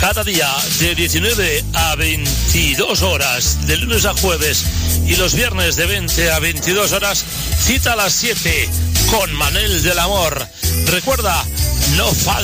cada día de 19 a 22 horas, de lunes a jueves, y los viernes de 20 a 22 horas, cita a las 7 con Manel del Amor. Recuerda, no falta